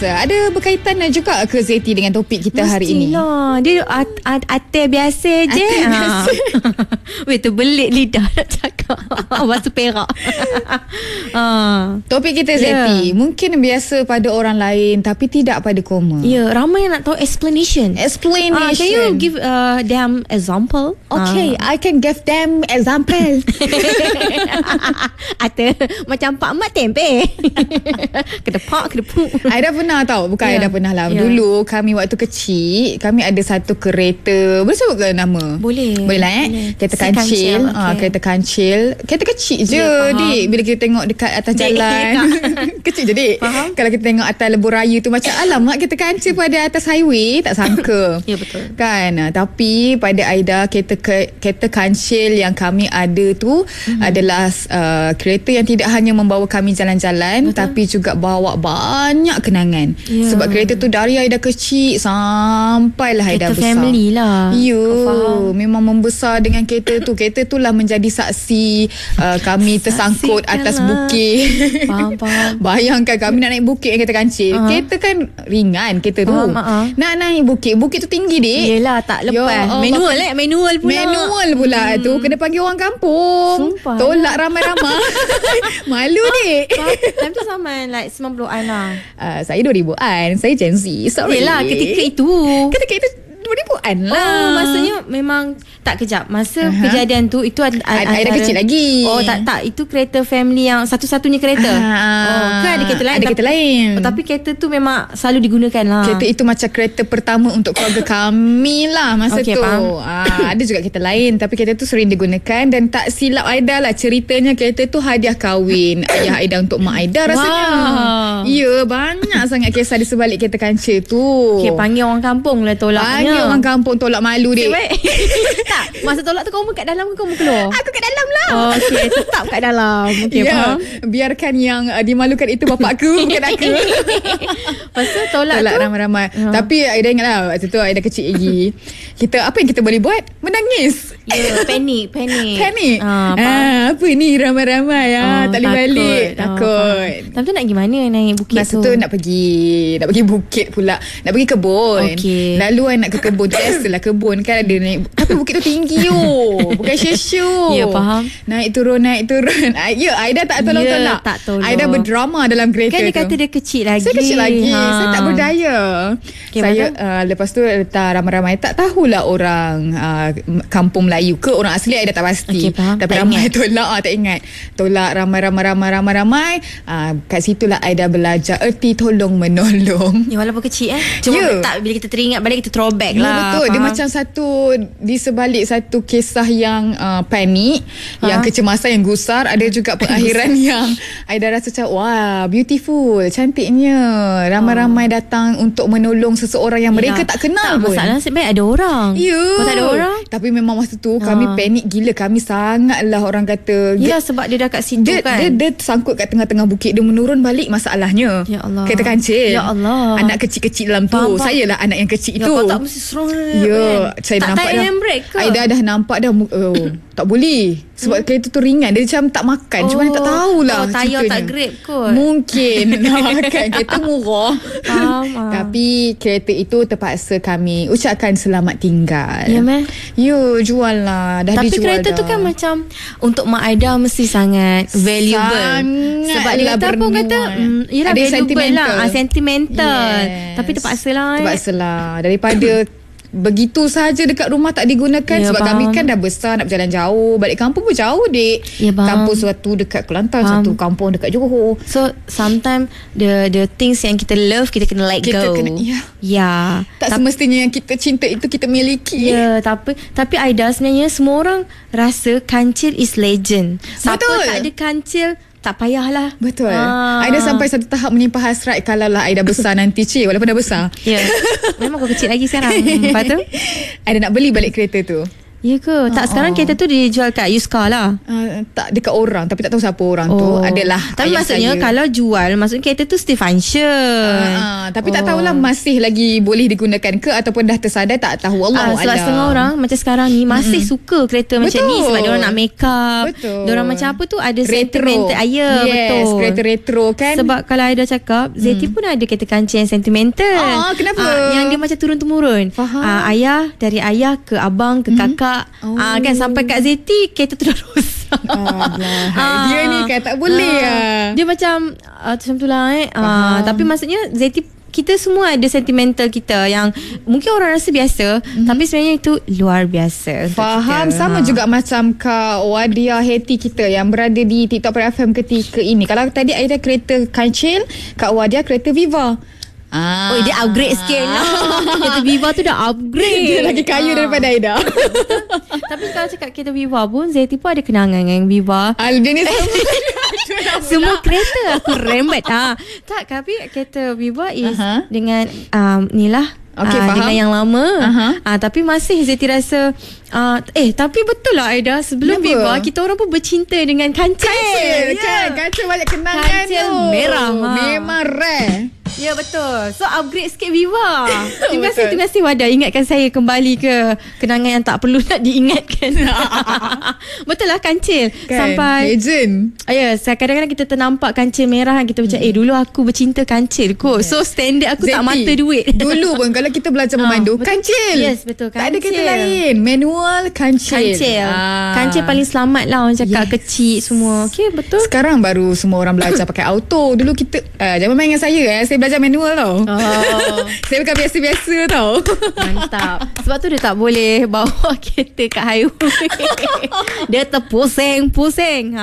Ada berkaitan juga ke Zeti dengan topik kita hari ini? Mestilah. Dia atel biasa je. Weh, terbelit lidah nak cakap. Batu perak. Topik kita Zeti mungkin biasa pada orang lain tapi tidak pada Koma. Ramai yang nak tahu explanation. Can you give them example? Okay, I can give them example. Atel macam Pak Mat tempe. Kedepak. Aida pernah tahu. Bukan Aida pernah lah. Dulu kami waktu kecil, kami ada satu kereta. Boleh sebut ke nama? Boleh lah Kereta kancil. Kereta kancil. Kereta kecil je dik. Bila kita tengok dekat atas jalan kecil je dik. Kalau kita tengok atas lebuh raya tu macam alamak kereta kancil pun ada atas highway. Tak sangka. Ya betul Kan. Tapi pada Aida, kereta kancil yang kami ada tu adalah kereta yang tidak hanya membawa kami jalan-jalan, tapi juga bawa banyak kenangan. Sebab kereta tu dari Aida kecil sampailah Aida besar. Kereta family lah. Memang membesar dengan kereta tu. Kereta tu lah menjadi saksi kami tersangkut atas bukit. Faham. Bayangkan kami nak naik bukit dengan kereta kancil. Kereta kan ringan kereta tu. Nak naik bukit tu tinggi dik. Yelah, tak lepas. Manual pula tu. Kena panggil orang kampung. Sumpah. Tolak ramai-ramai. Malu dik. Time tu sama like 90-an lah. Saya 2000-an. Saya Gen Z. Sorry. Yelah, ketika itu 2000-an lah. Maksudnya memang tak kejap. Masa kejadian tu itu ada kecil lagi. Tak. Itu kereta family yang satu-satunya kereta. Kan ada kereta lain. Ada kereta lain. Tapi kereta tu memang selalu digunakan lah. Kereta itu macam kereta pertama untuk keluarga kami lah masa tu. Ada juga kereta lain, tapi kereta tu sering digunakan. Dan tak silap Aida lah, ceritanya kereta tu hadiah kahwin ayah Aida untuk mak Aida rasanya. Ya, banyak sangat kisah di sebalik kereta kancil tu. Panggil orang kampung lah tolaknya. Panggil orang kampung tolak malu dik. Tak, masa tolak tu kamu kat dalam ke kamu keluar? Aku kat dalam lah. Okay, tetap kat dalam. Okay, faham. Biarkan yang dimalukan itu bapakku, bukan aku. Lepas tu tolak tu ramai-ramai. Tapi Aida ingat lah, waktu tu Aida kecil lagi. Apa yang kita boleh buat? Menangis. Panik. Apa ni ramai-ramai tak boleh balik. Takut. Tapi tu nak pergi mana naik bukit masa tu? Nak pergi bukit pula. Nak pergi kebun. Lalu nak ke kebun. Biasalah kebun kan ada naik. Tapi bukit tu tinggi bukan syesyu. Ya, faham. Naik turun. Aida tak tolong-tolak. Tak tolong. Aida berdrama dalam kereta kan dia tu. kata dia kecil lagi. Saya kecil lagi. Saya tak berdaya. Saya lepas tu ramai-ramai tak tahulah orang kampung Melayu ke orang asli Aida tak pasti. Tapi tak ramai tolak. Tak ingat. Tolak ramai. Kat situlah Aida belajar erti tolong menolong. Walaupun kecil Cuma tak, bila kita teringat balik kita throwback lah. Betul. Dia macam satu di sebalik satu kisah yang panik, yang kecemasan, yang gusar. Ada juga pengakhiran yang Aida rasa macam wah, beautiful, cantiknya. Ramai-ramai datang untuk menolong seseorang yang mereka tak kenal pun. Masalah sebenarnya ada orang. Kalau tak ada orang. Tapi memang masa tu kami panik gila. Kami sangatlah orang kata. Ya, sebab dia dah kat situ kan. Dia sangkut kat tengah-tengah bukit. Dia menurun balik masalahnya. Ya Allah. Kereta kancil. Ya Allah. Anak kecil-kecil dalam tu. Saya lah anak yang kecil itu. Kau tak mesti strong. Saya dah nampak dah. Ke? Aida dah nampak dah. Tak boleh. Sebab kereta tu ringan. Dia macam tak makan. Cuma dia tak tahulah tayar tak grip kot. Mungkin kan. Kereta murah. Tapi kereta itu terpaksa kami ucapkan selamat tinggal. Ya meh? Jual lah. Dah tapi dijual kereta dah. tu kan macam untuk Mak Aida mesti sangat valuable. Sebab dia kata apa kata ada valuable lah. Sentimental. Tapi terpaksalah. Daripada begitu saja dekat rumah tak digunakan. Sebab kami kan dah besar, nak berjalan jauh. Balik kampung pun jauh dik. Kampung suatu dekat Kelantan, satu kampung dekat Johor. So sometimes the things yang kita love kita kena let go. Tak semestinya yang kita cinta itu kita miliki. Tapi Aida sebenarnya semua orang rasa kancil is legend. Siapa tak ada kancil tak payahlah. Betul. Aida sampai satu tahap menyimpan hasrat kalau lah Aida besar nanti walaupun dah besar. Memang kau kecil lagi sekarang. Lepas tu Aida nak beli balik kereta tu. Ya ke? Tak, sekarang kereta tu dijual kat used car lah. Tak, dekat orang. Tapi tak tahu siapa orang tu. Adalah. Tapi maksudnya kalau jual, maksudnya kereta tu still function. Tapi tak tahulah masih lagi boleh digunakan ke ataupun dah tersadai, tak tahu. Allah Sebab setengah orang macam sekarang ni masih suka kereta macam ni. Sebab diorang nak make up. Diorang macam apa tu, ada sentimental. Betul. Kereta retro kan. Sebab kalau Aida cakap, Zeti pun ada kereta kancil yang sentimental. Kenapa? Yang dia macam turun-temurun. Ayah, dari ayah ke abang ke kakak. Kan sampai kat Zeti, kereta tu dah rosak. Dia ni kan tak boleh dia macam tu lah tapi maksudnya Zeti, kita semua ada sentimental kita yang mungkin orang rasa biasa, tapi sebenarnya itu luar biasa. Faham. Sama juga macam Kak Wadia Heti kita yang berada di TikTok FM ketika ini. Kalau tadi Aida kereta kancil, Kak Wadia kereta Viva. Dia upgrade sikit lah. Kereta Viva tu dah upgrade. Dia lagi kaya daripada Aida. Tapi kalau cakap kereta Viva pun, Zeti pun ada kenangan dengan Viva. Dia ni semua kereta aku rembat. Tak, tapi kereta Viva is dengan ni lah. Dengan yang lama. Tapi masih Zeti rasa tapi betul lah Aida, sebelum Viva kita orang pun bercinta dengan kancil. Kancil banyak kenangan. Kancil merah. Memang rare. Ya, betul. So upgrade sikit Viva. Terima kasih Wadah ingatkan saya kembali ke kenangan yang tak perlu nak diingatkan. Betul lah kancil kan, sampai legend. Kadang-kadang kita ternampak kancil merah, kita macam dulu aku bercinta kancil kot. So standard aku Zeti, tak mata duit. Dulu pun kalau kita belajar memandu kancil. Yes, betul, kancil. Tak ada kereta lain. Manual kancil. Kancil paling selamat lah orang cakap. Kecil semua. Okay, betul. Sekarang baru semua orang belajar pakai auto. Dulu kita jangan main dengan saya. Saya belajar manual tau. Saya bukan biasa-biasa tau. Mantap. Sebab tu dia tak boleh bawa kereta kat highway. Dia terpusing-pusing.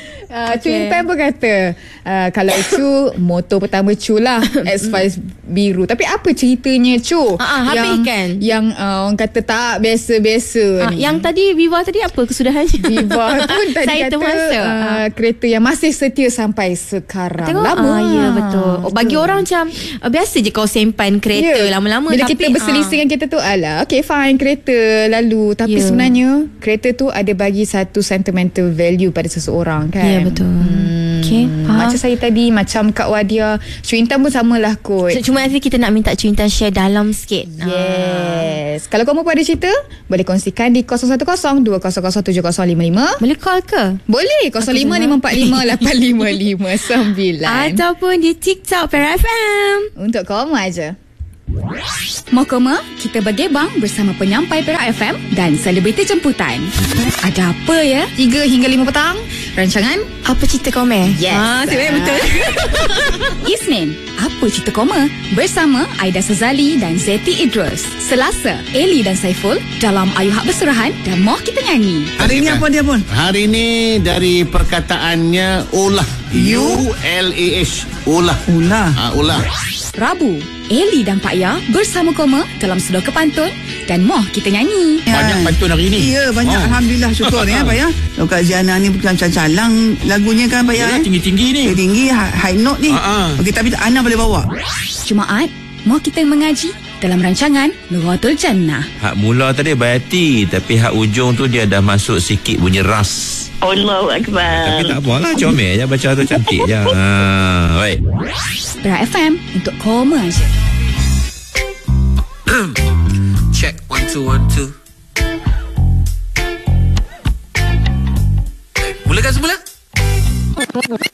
Twin Pen pun kata kalau Cu, motor pertama Cu lah, X5 biru. Tapi apa ceritanya Cu? Habiskan. Yang orang kata tak biasa-biasa ni. Yang tadi Viva tadi apa kesudahannya? Viva pun tadi saya kata kereta yang masih setia sampai sekarang. Tengok, lama. Ya, betul. Bagi orang macam biasa je kau simpan kereta lama-lama. Bila kita berselisih dengan kereta tu, okay fine, kereta lalu. Tapi sebenarnya kereta tu ada bagi satu sentimental value pada seseorang kan. Ya, betul. Okay, macam saya tadi, macam Kak Wadia, Cuintan pun samalah kot. Cuma nanti kita nak minta Cuintan share dalam sikit. Yes. Kalau korang pun ada cerita, boleh kongsikan di 010-200-7055. Boleh call ke? Boleh. 05-545-8559 ataupun di TikTok Perak FM. Untuk koma aja. Mau koma, kita bergebang bersama penyampai Perak FM dan selebriti jemputan. Ada apa ya? 3 hingga 5 petang. Rancangan Apa Cerita Koma? Yes. Betul. Isnin, Apa Cerita Koma? Bersama Aida Sazali dan Zeti Idrus. Selasa, Eli dan Saiful dalam Ayu Hak Berserahan dan Moh Kita Nyanyi. Hari ini apa dia pun? Hari ini dari perkataannya ulah. U-L-A-H. Ulah. Ulah. Rabu, Eli dan Pak Ya bersama Koma dalam Sedor Kepantun dan Moh Kita Nyanyi. Banyak pantun hari ini. Ya, banyak. Alhamdulillah, syukur ya Pak Ya. Kak Ziana ni bukan calang lagunya kan Pak Ya. Tinggi-tinggi ni. Tinggi, high note ni. Okey, tapi Ana boleh bawa. Jumaat, Moh Kita Mengaji dalam rancangan Nuratul Jannah. Hak mula tadi berhati, tapi hak ujung tu dia dah masuk sikit bunyi ras. Allahu Akbar. Tapi tak apalah, comel je baca tu, cantik je. Baik. Perak FM untuk Koma aja. Check 1 2 1 2. Mulakan semula.